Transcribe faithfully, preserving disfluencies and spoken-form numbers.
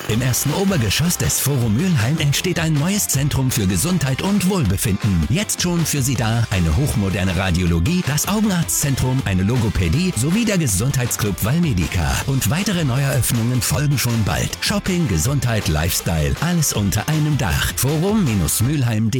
Im ersten Obergeschoss des Forum Mülheim entsteht ein neues Zentrum für Gesundheit und Wohlbefinden. Jetzt schon für Sie da eine hochmoderne Radiologie, das Augenarztzentrum, eine Logopädie sowie der Gesundheitsclub Valmedica. Und weitere Neueröffnungen folgen schon bald. Shopping, Gesundheit, Lifestyle, alles unter einem Dach. forum Mülheim punkt de